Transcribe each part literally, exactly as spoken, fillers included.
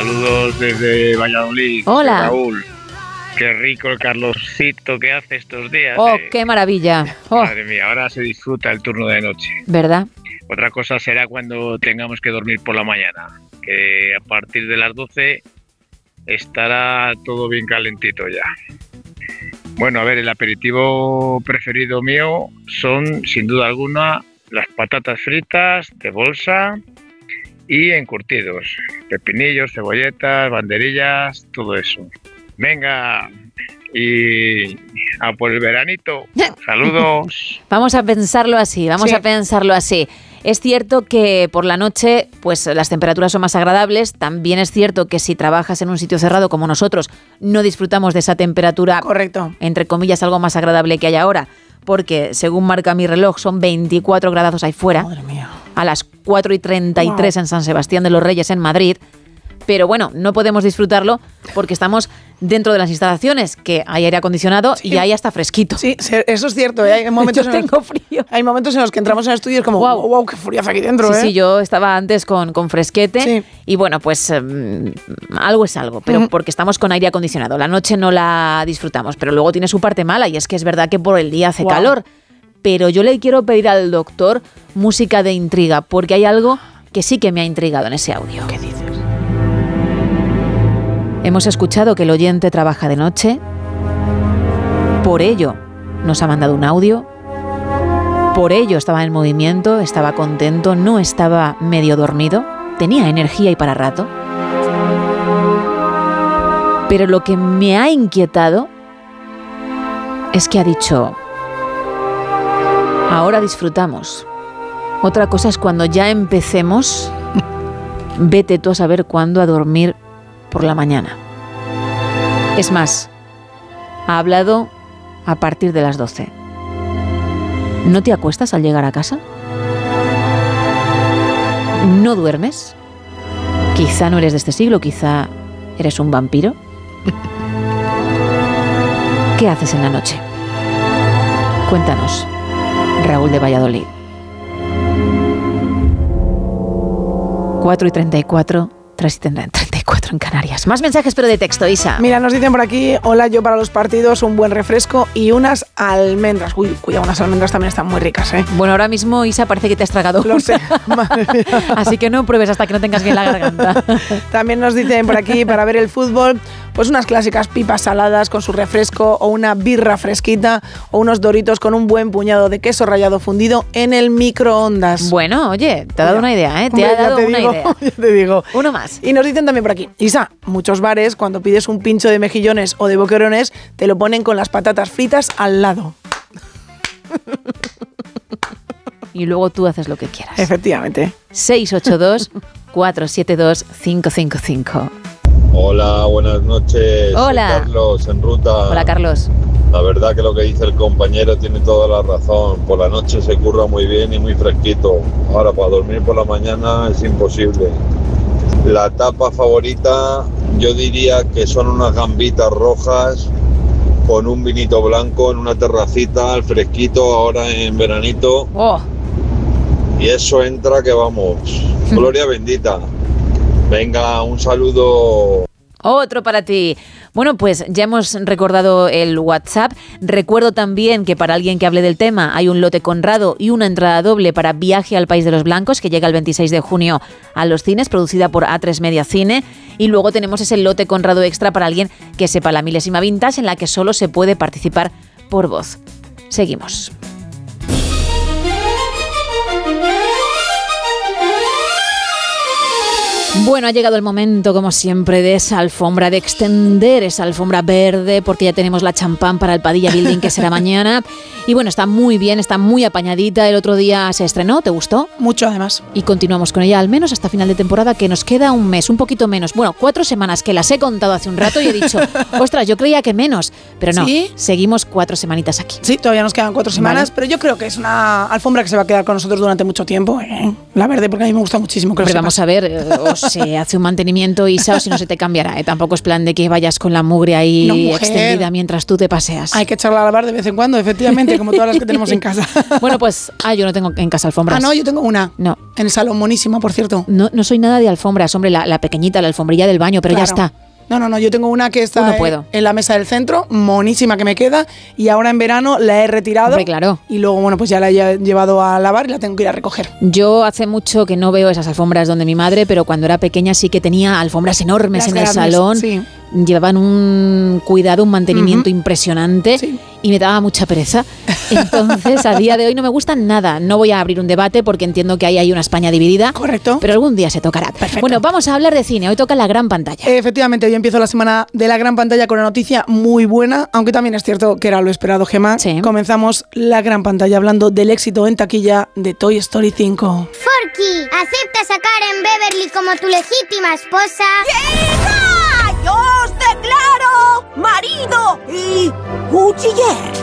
Saludos desde Valladolid. Hola. Raúl. Qué rico el Carlosito que hace estos días. Oh, eh. qué maravilla. Oh. Madre mía, ahora se disfruta el turno de noche. ¿Verdad? Otra cosa será cuando tengamos que dormir por la mañana, que a partir de las doce estará todo bien calentito ya. Bueno, a ver, el aperitivo preferido mío son, sin duda alguna, las patatas fritas de bolsa y encurtidos. Pepinillos, cebolletas, banderillas, todo eso. Venga, y a por el veranito. Saludos. Vamos a pensarlo así, vamos Sí. a pensarlo así. Es cierto que por la noche pues las temperaturas son más agradables. También es cierto que si trabajas en un sitio cerrado como nosotros, no disfrutamos de esa temperatura, Correcto. entre comillas, algo más agradable que hay ahora. Porque según marca mi reloj, son veinticuatro grados ahí fuera. Madre mía. A las cuatro y treinta y tres Wow. en San Sebastián de los Reyes, en Madrid. Pero bueno, no podemos disfrutarlo porque estamos dentro de las instalaciones, que hay aire acondicionado Sí. y hay hasta fresquito. Sí, se- eso es cierto. ¿eh? Hay momentos Yo en los- tengo frío. Hay momentos en los que entramos en el estudio y es como, wow, Guau. wow, qué frío hace aquí dentro, Sí, ¿eh? sí, yo estaba antes con, con fresquete Sí. y bueno, pues um, algo es algo, pero Ujú. porque estamos con aire acondicionado. La noche no la disfrutamos, pero luego tiene su parte mala y es que es verdad que por el día hace Guau. calor. Pero yo le quiero pedir al doctor música de intriga, porque hay algo que sí que me ha intrigado en ese audio. ¿Qué dices? Hemos escuchado que el oyente trabaja de noche, por ello nos ha mandado un audio, por ello estaba en movimiento, estaba contento, no estaba medio dormido, tenía energía y para rato. Pero lo que me ha inquietado es que ha dicho, ahora disfrutamos. Otra cosa es cuando ya empecemos, vete tú a saber cuándo a dormir por la mañana. Es más, ha hablado a partir de las doce. ¿No te acuestas al llegar a casa? ¿No duermes? Quizá no eres de este siglo, quizá eres un vampiro. ¿Qué haces en la noche? Cuéntanos, Raúl de Valladolid. cuatro y treinta y cuatro, tres y treinta y cuatro en Canarias. Más mensajes, pero de texto, Isa. Mira, nos dicen por aquí, hola, yo para los partidos un buen refresco y unas almendras. Uy, cuidado, unas almendras también están muy ricas, ¿eh? Bueno, ahora mismo, Isa, parece que te has tragado Lo una. sé, madre mía. Así que no pruebes hasta que no tengas bien la garganta. También nos dicen por aquí, para ver el fútbol, pues unas clásicas pipas saladas con su refresco o una birra fresquita o unos doritos con un buen puñado de queso rallado fundido en el microondas. Bueno, oye, te ha dado una idea, ¿eh? Te Hombre, ha ya dado te una digo, idea. ya te digo. Uno más. Y nos dicen también por aquí, Isa, muchos bares cuando pides un pincho de mejillones o de boquerones te lo ponen con las patatas fritas al lado. Y luego tú haces lo que quieras. Efectivamente. seis ocho dos, cuatro siete dos, cinco cinco cinco. Hola, buenas noches. Hola. Soy Carlos, en ruta. Hola, Carlos. La verdad que lo que dice el compañero tiene toda la razón. Por la noche se curra muy bien y muy fresquito. Ahora, para dormir por la mañana es imposible. La tapa favorita, yo diría que son unas gambitas rojas con un vinito blanco en una terracita, al fresquito, ahora en veranito. Oh, Y eso entra que vamos. Gloria bendita. Venga, un saludo. otro para ti. Bueno, pues ya hemos recordado el WhatsApp. Recuerdo también que para alguien que hable del tema hay un lote Conrado y una entrada doble para Viaje al País de los Blancos, que llega el veintiséis de junio a los cines, producida por A tres Media Cine. Y luego tenemos ese lote Conrado extra para alguien que sepa la milésima vintage, en la que solo se puede participar por voz. Seguimos. Bueno, ha llegado el momento, como siempre, de esa alfombra, de extender esa alfombra verde, porque ya tenemos la champán para el Padilla Building, que será mañana. Y bueno, está muy bien, está muy apañadita. El otro día se estrenó, ¿te gustó? Mucho, además. Y continuamos con ella, al menos hasta final de temporada, que nos queda un mes, un poquito menos. Bueno, cuatro semanas, que las he contado hace un rato y he dicho, ostras, yo creía que menos. Pero no, ¿Sí? seguimos cuatro semanitas aquí. Sí, todavía nos quedan cuatro semanas, Vale. pero yo creo que es una alfombra que se va a quedar con nosotros durante mucho tiempo. ¿eh? La verde, porque a mí me gusta muchísimo. Que lo Pero vamos sepas. a ver, eh, o se hace un mantenimiento, Isa, o si no se te cambiará. ¿eh? Tampoco es plan de que vayas con la mugre ahí No, mujer. extendida mientras tú te paseas. Hay que echarla a lavar de vez en cuando, efectivamente, como todas las que tenemos en casa. Bueno, pues, ah, yo no tengo en casa alfombras. Ah, no, yo tengo una. No, en el salón, monísima, por cierto. No, no soy nada de alfombras, hombre, la, la pequeñita, la alfombrilla del baño, pero Claro. ya está. No, no, no, yo tengo una que está No en- puedo. en la mesa del centro, monísima que me queda, y ahora en verano la he retirado. Hombre, claro. Y luego, bueno, pues ya la he llevado a lavar y la tengo que ir a recoger. Yo hace mucho que no veo esas alfombras donde mi madre, pero cuando era pequeña sí que tenía alfombras enormes Las en el grandes, salón. sí. Llevaban un cuidado, un mantenimiento Ujú. impresionante Sí. y me daba mucha pereza. Entonces, a día de hoy no me gustan nada. No voy a abrir un debate porque entiendo que ahí hay una España dividida. Correcto. Pero algún día se tocará. Perfecto. Bueno, vamos a hablar de cine. Hoy toca la gran pantalla. Efectivamente, hoy empiezo la semana de la gran pantalla con una noticia muy buena, aunque también es cierto que era lo esperado, Gemma. Sí. Comenzamos la gran pantalla hablando del éxito en taquilla de Toy Story cinco. Forky, ¿aceptas a Karen Beverly como tu legítima esposa? ¡Hija! ¡Yo os declaro marido y cuchiller!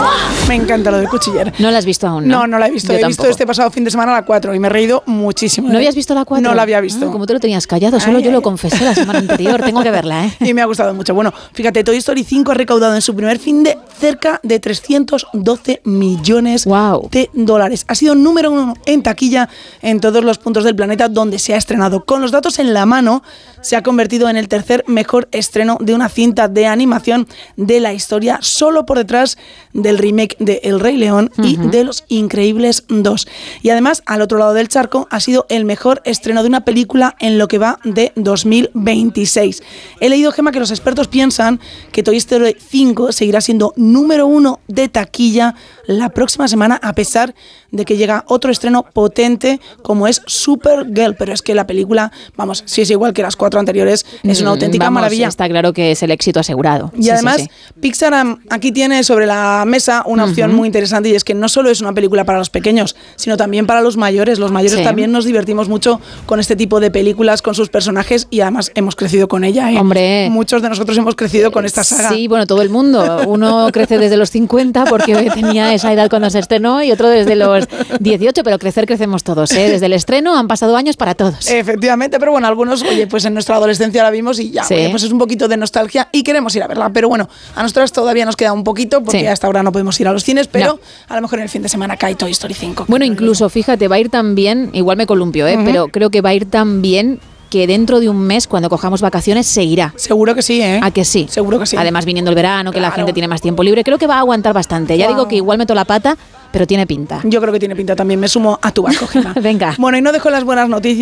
Me encanta lo del cuchiller. No la has visto aún, No, ¿no? no la he visto. Yo he visto tampoco. este pasado fin de semana la cuatro y me he reído muchísimo. ¿No habías visto la cuatro? No la había visto. Ah, como te lo tenías callado, solo Ay, yo ay. lo confesé la semana anterior. Tengo que verla, ¿eh? Y me ha gustado mucho. Bueno, fíjate, Toy Story cinco ha recaudado en su primer fin de cerca de trescientos doce millones Guau. de dólares. Ha sido número uno en taquilla en todos los puntos del planeta donde se ha estrenado. Con los datos en la mano, se ha convertido en el tercer mejor estreno de una cinta de animación de la historia, solo por detrás del remake de El Rey León y de Los Increíbles dos. Y además, al otro lado del charco, ha sido el mejor estreno de una película en lo que va de dos mil veintiséis. He leído, Gemma, que los expertos piensan que Toy Story cinco seguirá siendo número uno de taquilla la próxima semana, a pesar de que llega otro estreno potente como es Supergirl. Pero es que la película, vamos, si es igual que las cuatro anteriores, es una Mm, auténtica vamos, maravilla. Está claro que es el éxito asegurado. Y Sí, además, sí, sí. Pixar am, aquí tiene sobre la mesa una opción muy interesante, y es que no solo es una película para los pequeños, sino también para los mayores. Los mayores Sí. también nos divertimos mucho con este tipo de películas, con sus personajes, y además hemos crecido con ella. ¿eh? Hombre. Muchos de nosotros hemos crecido con esta saga. Sí, bueno, todo el mundo. Uno crece desde los cincuenta porque tenía esa edad cuando se estrenó y otro desde los dieciocho, pero crecer crecemos todos, ¿eh? Desde el estreno han pasado años para todos. Efectivamente, pero bueno, algunos, oye, pues en nuestra adolescencia la vimos y ya, Sí. oye, pues es un poquito de nostalgia y queremos ir a verla. Pero bueno, a nosotras todavía nos queda un poquito porque Sí. hasta ahora no podemos ir a los cines, pero No. a lo mejor en el fin de semana cae Toy Story cinco. Bueno, incluso, fíjate, va a ir tan bien, igual me columpio, ¿eh? Pero creo que va a ir tan bien que dentro de un mes, cuando cojamos vacaciones, seguirá. Seguro que sí, ¿eh? ¿A que sí? Seguro que sí. Además, viniendo el verano, que la Claro. gente tiene más tiempo libre, creo que va a aguantar bastante. Ya Wow. digo que igual meto la pata, pero tiene pinta. Yo creo que tiene pinta también. Me sumo a tu barco, Gemma. Venga. Bueno, y no dejo las buenas noticias.